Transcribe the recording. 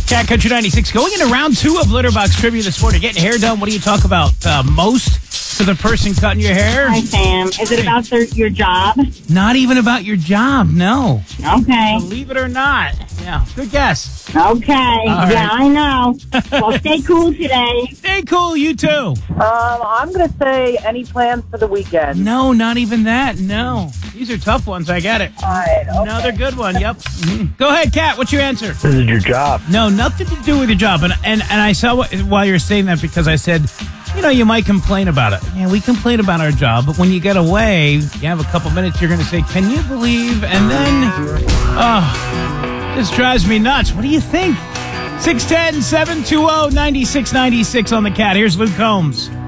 Cat Country 96. Going into round 2 of Litterbox Trivia this morning. Getting hair done. What do you talk about most to the person cutting your hair? Hi, Sam. Is it about your job? Not even about your job, no. Okay. Believe it or not. Yeah, good guess. Okay. right. Yeah, I know. Well, stay cool today. Stay cool, you too. I'm going to say any plans for the weekend. No, not even that, no. These are tough ones, I get it. All right, okay. Another good one, yep. Go ahead, Kat, what's your answer? This is your job. No, nothing to do with your job. And I saw while you were saying that because I said, you might complain about it. Yeah, we complain about our job, but when you get away, you have a couple minutes, you're going to say, can you believe? And then, this drives me nuts. What do you think? 610-720-9696 on the Cat. Here's Luke Combs.